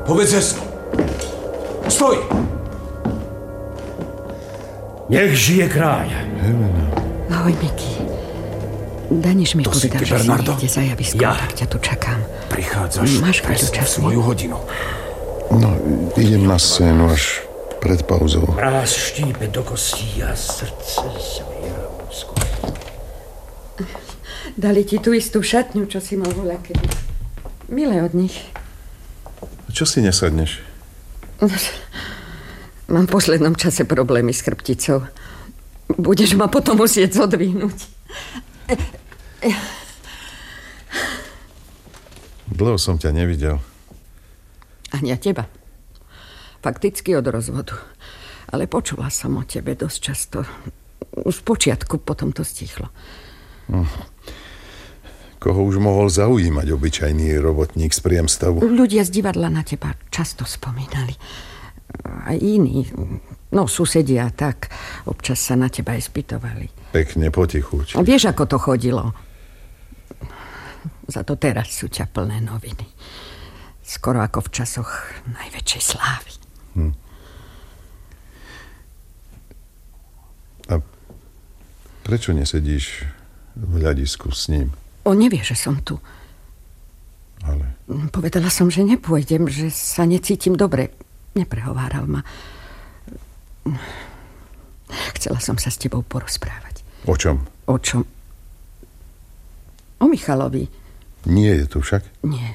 Povedz heslo. Stoj! Nech žije kráľ. Ahoj, Miky. Daniš mi povedal, že Bernardo? si ide za javiskom, tak ťa tu čakám. Prichádzaš presne v svoju hodinu. No, idem na scénu až pred pauzou. Mráz štípe do kostí a srdce zviera úzko. Dali ti tú istú šatňu, čo si mal voľakedy. Milé od nich. Čo si nesadneš? Mám v poslednom čase problémy s chrbticou. Budeš ma potom musieť zodvihnúť. Dlho som ťa nevidel. Ani ja teba. Fakticky od rozvodu. Ale počula som o tebe dosť často. Už v počiatku potom to stichlo. Koho už mohol zaujímať obyčajný robotník z priemstavu? Ľudia z divadla na teba často spomínali. Aj iní, no susedia tak, občas sa na teba aj spýtovali. Pekne potichuť. A vieš, ako to chodilo? Za to teraz sú ťa plné noviny. Skoro ako v časoch najväčšej slávy. A prečo nesedíš v hľadisku s ním? On nevie, že som tu. Ale... Povedala som, že nepôjdem, že sa necítim dobre. Neprehováral ma. Chcela som sa s tebou porozprávať. O čom? O čom? O Michalovi. Nie je tu však? Nie.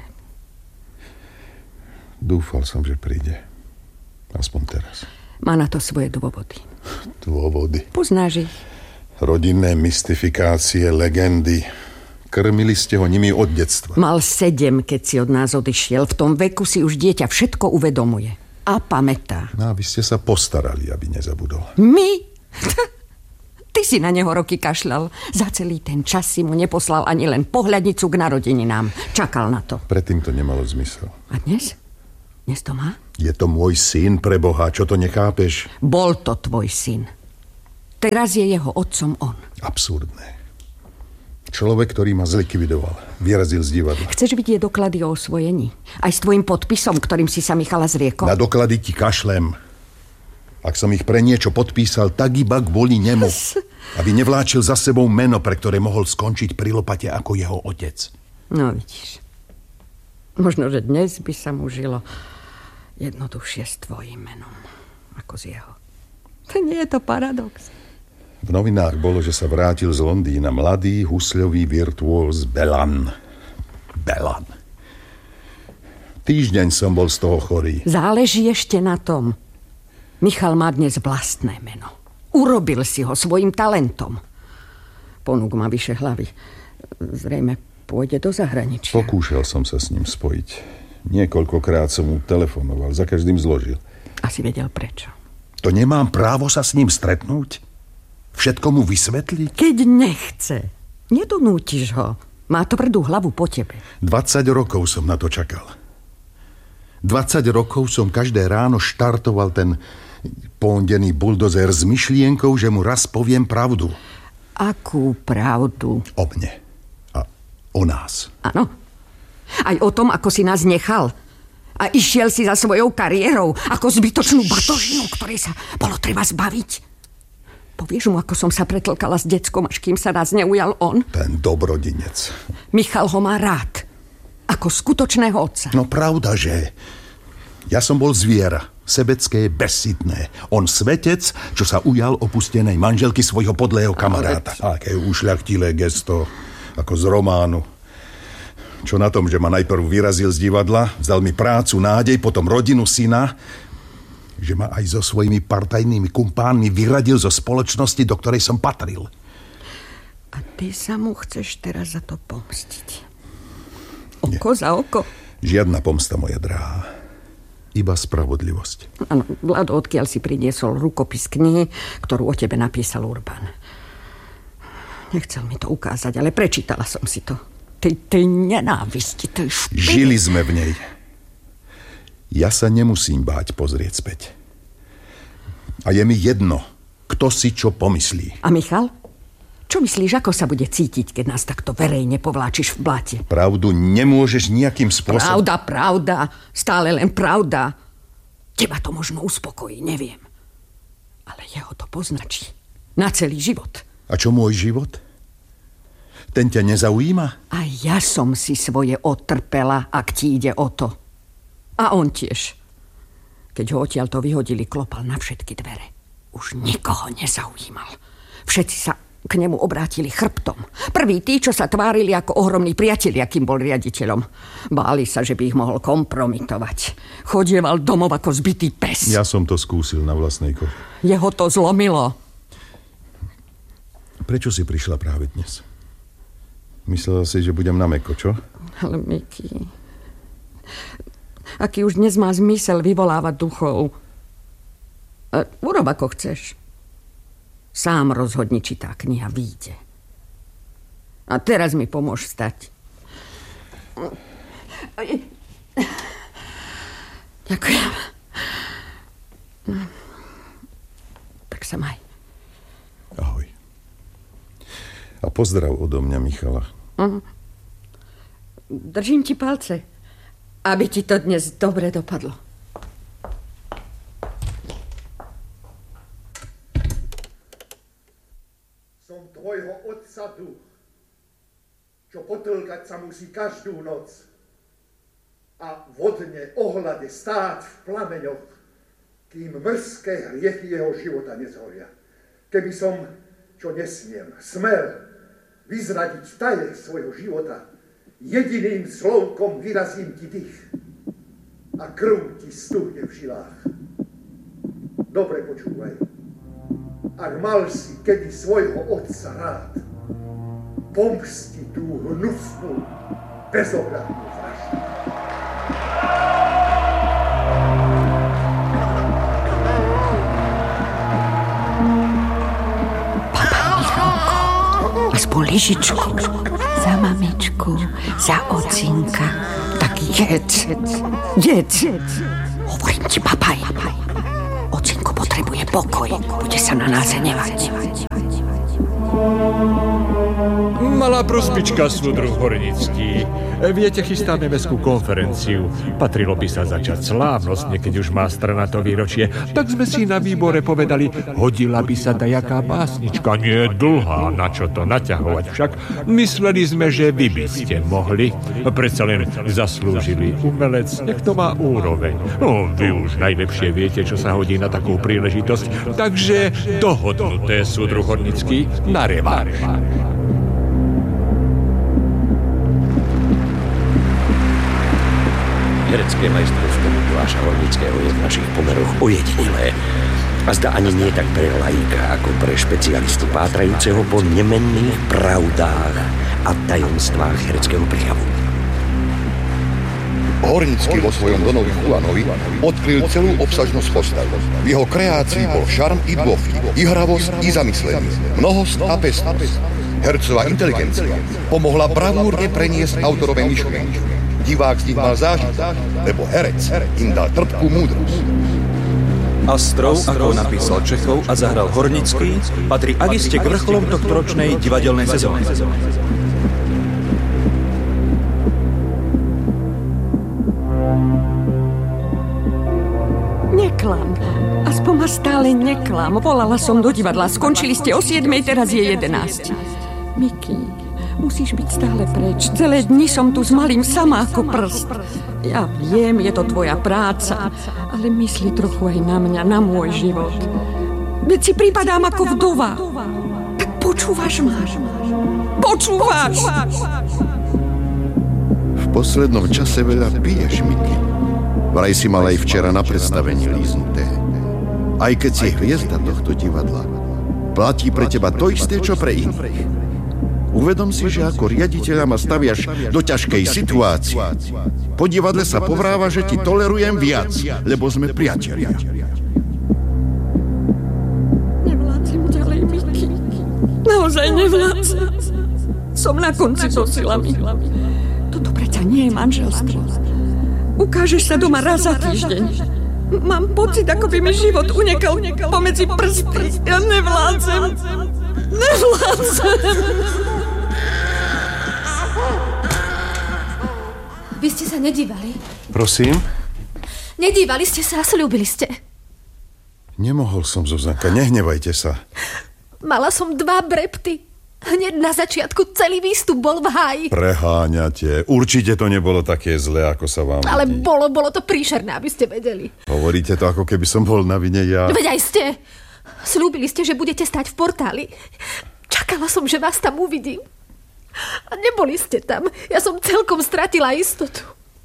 Dúfal som, že príde. Aspoň teraz. Má na to svoje dôvody. Dôvody? Poznáš ich? Rodinné mystifikácie, legendy. Krmili ste ho nimi od detstva. Mal 7, keď si od nás odišiel. V tom veku si už dieťa všetko uvedomuje. A pamätá. No a vy ste sa postarali, aby nezabudol. My? Ty si na neho roky kašľal. Za celý ten čas si mu neposlal ani len pohľadnicu k narodeninám. Čakal na to. Predtým to nemalo zmysel. A dnes? Dnes to má? Je to môj syn, preboha, čo to nechápeš? Bol to tvoj syn. Teraz je jeho otcom on. Absurdné. Človek, ktorý ma zlikvidoval, vyrazil z divadla. Chceš vidieť doklady o osvojení? Aj s tvojim podpisom, ktorým si sa Michala zriekol? Na doklady ti kašlem. Ak som ich pre niečo podpísal, tak iba kvôli nemu. Aby nevláčil za sebou meno, pre ktoré mohol skončiť pri lopate ako jeho otec. No vidíš. Možno, že dnes by sa mu žilo jednoduchšie s tvojím menom ako s jeho. To nie je to paradox. V novinách bolo, že sa vrátil z Londýna mladý husľový virtuóz Belan. Belan. Týždeň som bol z toho chorý. Záleží ešte na tom. Michal má dnes vlastné meno. Urobil si ho svojim talentom. Ponúk má vyše hlavy. Zrejme pôjde do zahraničia. Pokúšal som sa s ním spojiť. Niekoľkokrát som mu telefonoval, za každým zložil. Asi vedel prečo. To nemám právo sa s ním stretnúť? Všetko mu vysvetliť? Keď nechce, nedonútiš ho. Má tvrdú hlavu po tebe. 20 rokov som na to čakal. 20 rokov som každé ráno štartoval ten pondený buldozer s myšlienkou, že mu raz poviem pravdu. Akú pravdu? O mne. A o nás. Áno. Aj o tom, ako si nás nechal. A išiel si za svojou kariérou ako zbytočnú batožinu, ktorej sa bolo treba zbaviť. Povieš mu, ako som sa pretlkala s deckom, až kým sa nás neujal on? Ten dobrodinec. Michal ho má rád. Ako skutočného otca. No pravda, že? Ja som bol zviera. Sebecké, bezcitné. On svetec, čo sa ujal opustenej manželky svojho podlého kamaráta. Aké ušľachtilé gesto. Ako z románu. Čo na tom, že ma najprv vyrazil z divadla, vzal mi prácu, nádej, potom rodinu, syna, že ma aj so svojimi partajnými kumpánmi vyradil zo spoločnosti, do ktorej som patril. A ty sa mu chceš teraz za to pomstiť? Oko za oko? Žiadna pomsta, moja drahá. Iba spravodlivosť. Áno, Vlado, odkiaľ si priniesol rukopis knihy, ktorú o tebe napísal Urban. Nechcel mi to ukázať, ale prečítala som si to. Tej nenávisti, tej špiny. Žili sme v nej. Ja sa nemusím báť pozrieť späť. A je mi jedno, kto si čo pomyslí. A Michal? Čo myslíš, ako sa bude cítiť, keď nás takto verejne povláčiš v blate? Pravdu nemôžeš nejakým spôsobom... Pravda. Stále len pravda. Teba to možno uspokojí, neviem. Ale jeho to poznačí. Na celý život. A čo môj život? Ten ťa nezaujíma? A ja som si svoje odtrpela, ak ti ide o to. A on tiež. Keď ho odtiaľto vyhodili, klopal na všetky dvere. Už nikoho nezaujímal. Všetci sa k nemu obrátili chrbtom. Prví tí, čo sa tvárili ako ohromní priatelia, kým bol riaditeľom. Báli sa, že by ich mohol kompromitovať. Chodieval domov ako zbitý pes. Ja som to skúsil na vlastnej koži. Jeho to zlomilo. Prečo si prišla práve dnes? Myslela si, že budem na mäkko, čo? Ale Miky, aký už dnes má zmysel vyvolávať duchov? Urob ako chceš. Sám rozhodni, či tá kniha vyjde. A teraz mi pomôž vstať. Ďakujem. Tak sa maj. Ahoj. A pozdrav odo mňa, Michala. Držím ti palce, aby ti to dnes dobre dopadlo. Som tvojho otca duch, čo potĺkať sa musí každú noc a vodne ohľade stáť v plameňoch, kým mrzké hriechy jeho života nezhoria. Keby som, čo nesmiem, smel vyzradiť taje svojho života, jediným slovkom vyrazím ti dých a krv ti stuhne v žilách. Dobre počúvaj. Ak mal si kedy svojho otca rád, pomsti tú hnusnú, bezohľadnú vraždu. Aspoň lyžičku. Za mamičku, za ocinka. Tak jedz. Hovorím ti, papaj. Ocinko potrebuje pokoj. Bude sa na nás hnevať. Malá prosbička, súdruh Hornický. Viete, chystáme mestskú konferenciu. Patrilo by sa začať slávnostne, keď už má strana to výročie. Tak sme si na výbore povedali, hodila by sa dajaká básnička. Nie dlhá, na čo to naťahovať. Však mysleli sme, že vy by ste mohli. Predsa len zaslúžili umelec, nech to má úroveň. No, vy už najlepšie viete, čo sa hodí na takú príležitosť. Takže dohodnuté, súdruh Hornický, na revanš. Herecké majstrovstvo Mikuláša Hornického je v našich pomeroch ojedinelé. A zdá ani nie tak pre laika, ako pre špecialistu pátrajúceho po nemenných pravdách a tajomstvách hereckého prejavu. Hornický vo svojom donovi Chulanovi odkryl celú obsažnosť postav. V jeho kreácii bol šarm i dôvtip, i hravosť, i zamyslenie, mnohosť a pesnosť. Hercová inteligencia pomohla bravúrne preniesť autorové myšlienky. Divák z nich mal zážitok, lebo herec im dal trpkú múdrosť. Astrov, ako napísal Čechov a zahral Hornický, patrí agiste k vrcholom tohtoročnej divadelnej sezóny. Neklam. Aspoň ma stále neklam. Volala som do divadla. Skončili ste o 7:00, teraz je 11:00. Miky, musíš byť stále preč. Celé dni som tu s malým sama ako prst. Ja viem, je to tvoja práca, ale myslí trochu aj na mňa, na môj život. Veď si pripadám ako vdova. Tak počúvaš ma? Počúvaš? V poslednom čase veľa piješ, Miky. Vraj si mal aj včera na predstavení líznuté. Aj keď si hviezda tohto divadla, platí pre teba to isté, čo pre iných. Uvedom si, že ako riaditeľa ma staviaš do ťažkej situácie. Po divadle sa povráva, že ti tolerujem viac, lebo sme priatelia. Nevládzem ďalej, Miky. Naozaj nevládzem. Som na konci so silami. Toto predsa nie je manželstvo. Ukážeš sa doma raz za týždeň. Mám pocit, ako by mi život unekal pomedzi prsty. Ja nevládzem. Vy ste sa nedívali? Prosím? Nedívali ste sa a sľúbili ste. Nemohol som, Zuzanka, nehnevajte sa. Mala som 2 brepty. Hneď na začiatku celý výstup bol v háji. Preháňate. Určite to nebolo také zlé, ako sa vám Ale vidí. bolo to príšerné, aby ste vedeli. Hovoríte to, ako keby som bol na vine ja. Veď aj ste. Sľúbili ste, že budete stať v portáli. Čakala som, že vás tam uvidím. A neboli ste tam. Ja som celkom stratila istotu.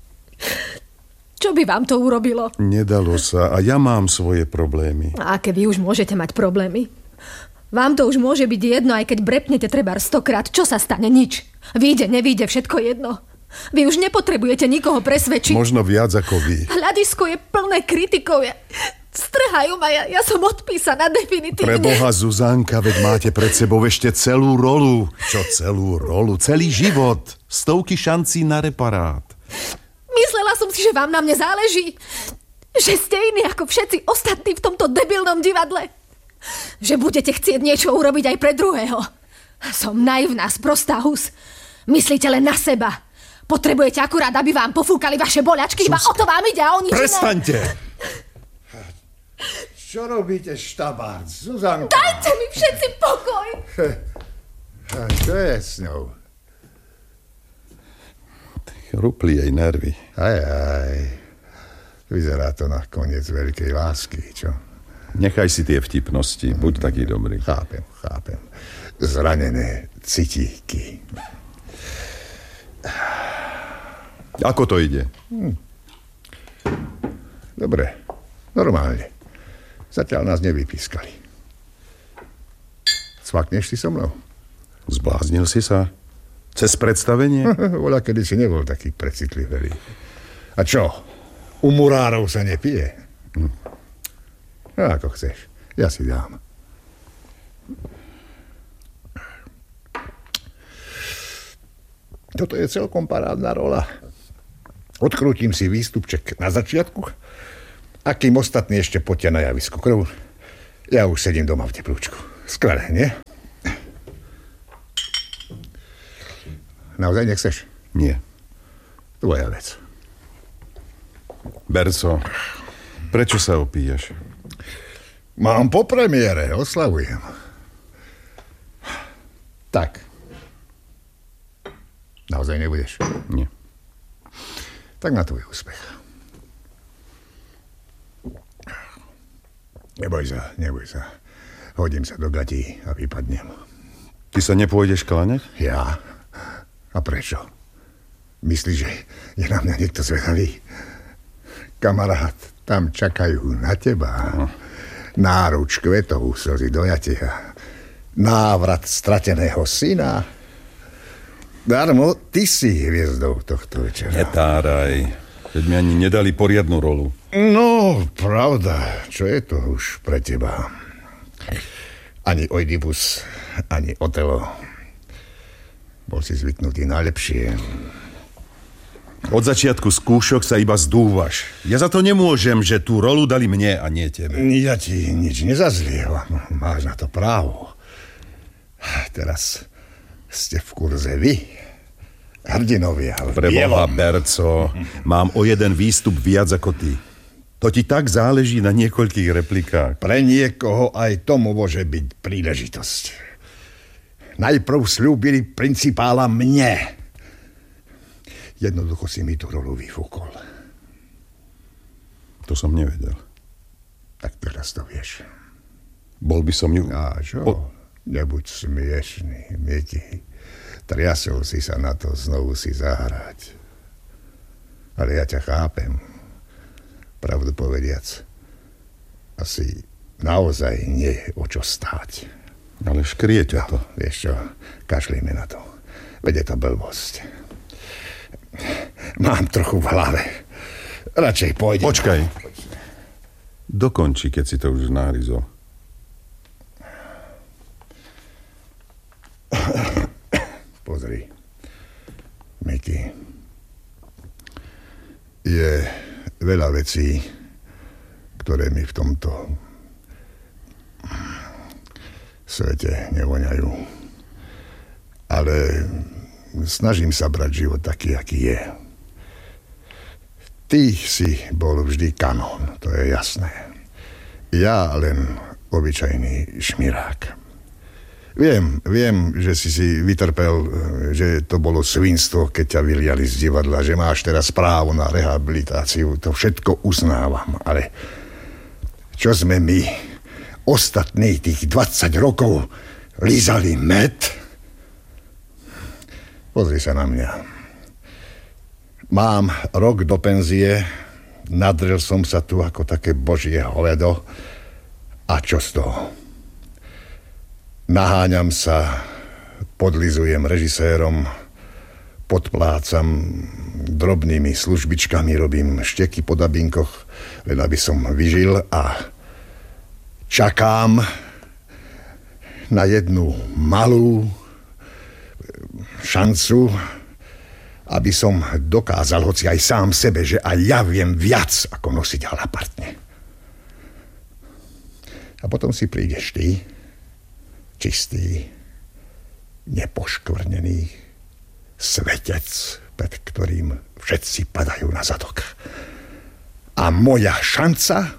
Čo by vám to urobilo? Nedalo sa a ja mám svoje problémy. A aké vy už môžete mať problémy? Vám to už môže byť jedno, aj keď brepnete trebár 100-krát. Čo sa stane? Nič. Vyjde, nevyjde, všetko jedno. Vy už nepotrebujete nikoho presvedčiť. Možno viac ako vy. Hľadisko je plné kritikov. Strhajú ma, ja som odpísaná definitívne. Preboha, Zuzanka, veď máte pred sebou ešte celú rolu. Čo celú rolu? Celý život. Stovky šancí na reparát. Myslela som si, že vám na mne záleží. Že ste iní ako všetci ostatní v tomto debilnom divadle. Že budete chcieť niečo urobiť aj pre druhého. Som naivná, sprostá hus. Myslíte len na seba. Potrebujete akurát, aby vám pofúkali vaše boľačky. Iba o to vám ide a oni... Prestaňte! Čo robíte, štabár? Zuzanka? Dajte mi všetci pokoj! A čo je s ňou? Rupli jej nervy. Aj. Vyzerá to na koniec veľkej lásky, čo? Nechaj si tie vtipnosti, buď taký dobrý. Chápem. Zranené citíky. Ako to ide? Dobre, normálne. Zatiaľ nás nevypískali. Cvakneš si so mnou? Zbláznil si sa? Cez predstavenie? Voľa, kedy si nebol taký precitlivý. A čo? U murárov sa nepije? No, ako chceš. Ja si dám. Toto je celkom parádna rola. Odkrútim si výstupček na začiatku a kým ostatní ešte potia na javisku krv, ja už sedím doma v teplúčku. Skvelé, nie? Naozaj nechceš? Nie. Tvoja vec. Berco, prečo sa opíjaš? Mám po premiére, oslavujem. Tak. Naozaj nebudeš? Nie. Tak na tvoj úspech. Neboj sa. Hodím sa do gatí a vypadnem. Ty sa nepôjdeš kláňať? Ja? A prečo? Myslíš, že je na mňa niekto zvedavý? Kamarát, tam čakajú na teba. Náruč kvetov, slzy dojatia. Návrat strateného syna. Darmo, ty si hviezdou tohto večera. Netáraj. Veď mi ani nedali poriadnu rolu. No, pravda. Čo je to už pre teba? Ani Oidipus, ani Otelo. Bol si zvyknutý najlepšie. Od začiatku skúšok sa iba zdúvaš. Ja za to nemôžem, že tú rolu dali mne a nie tebe. Ja ti nič nezazlievam. Máš na to právo. Teraz ste v kurze vy. Hrdinovia. Preboha, Berco, mám o jeden výstup viac ako ty. To ti tak záleží na niekoľkých replikách. Pre niekoho aj tomu môže byť príležitosť. Najprv sľúbili principála mne. Jednoducho si mi tú rolu vyfúkol. To som nevedel. Tak teraz to vieš. Bol by som ju... A čo? Nebuď smiešný, Miti. Triasol si sa na to znovu si zahrať. Ale ja ťa chápem. Pravdu povediac. Asi naozaj nie je o čo stáť. Ale škrie ťa to. Vieš čo, kašlíme na to. Veď je to blbosť. Mám trochu v hlave. Radšej pôjdem. Počkaj. Dokonči, keď si to už nahryzol. Pozri. Miky. Je veľa vecí, ktoré mi v tomto svete nevoňajú. Ale snažím sa brať život taký, aký je. Ty si bol vždy kanón, to je jasné. Ja len obyčajný šmirák. Viem, že si vytrpel, že to bolo svinstvo, keď ťa vyliali z divadla, že máš teraz právo na rehabilitáciu. To všetko uznávam, ale čo sme my, ostatní tých 20 rokov, lízali med? Pozri sa na mňa. Mám rok do penzie, nadrel som sa tu ako také božie hovedo. A čo z toho? Naháňam sa, podlizujem režisérom, podplácam drobnými službičkami, robím šteky po dabinkoch, len aby som vyžil a čakám na jednu malú šancu, aby som dokázal, hoci aj sám sebe, že aj ja viem viac ako nosiť halapartne. A potom si prídeš ty, čistý, nepoškvrnený svetec, pred ktorým všetci padajú na zadok. A moja šanca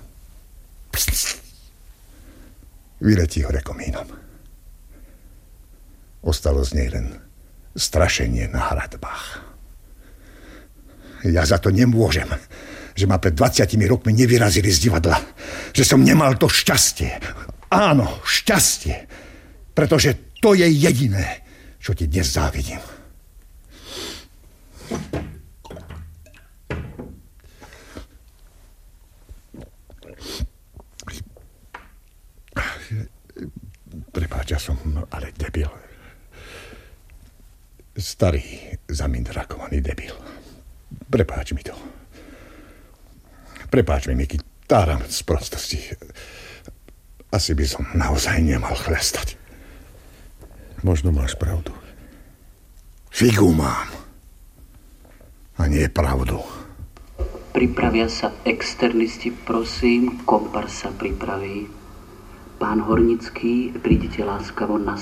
vyletí hore komínom. Ostalo z nej len strašenie na hradbách. Ja za to nemôžem, že ma pred 20 rokmi nevyrazili z divadla. Že som nemal to šťastie. Áno, šťastie. Pretože to je jediné, čo ti dnes závidím. Prepáč, ja som ale debil. Starý, zamindrakovaný debil. Prepáč mi to. Prepáč mi, Miky, táram z prostosti. Asi by som naozaj nemal chlestať. Možno máš pravdu. Figu mám. A nie pravdu. Pripravia sa externisti, prosím. Kompar sa pripraví. Pán Hornický, prídite láskavo na